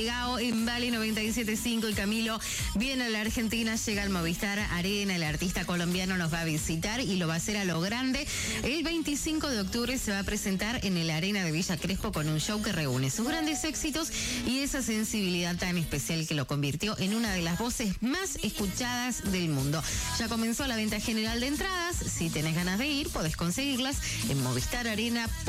Gao en Vale 97.5 y Camilo viene a la Argentina, llega al Movistar Arena, el artista colombiano nos va a visitar y lo va a hacer a lo grande. El 25 de octubre se va a presentar en el Arena de Villa Crespo con un show que reúne sus grandes éxitos y esa sensibilidad tan especial que lo convirtió en una de las voces más escuchadas del mundo. Ya comenzó la venta general de entradas, si tenés ganas de ir podés conseguirlas en movistararena.com.ar.